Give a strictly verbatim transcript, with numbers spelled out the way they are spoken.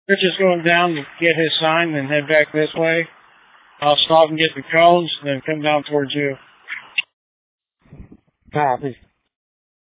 Rich is going down to get his sign, then head back this way. I'll stop and get the cones, then come down towards you. Copy.